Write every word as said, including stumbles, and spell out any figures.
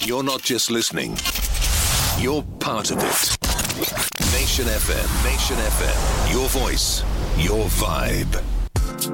You're not just listening, you're part of it. Nation F M, Nation F M, your voice, your vibe.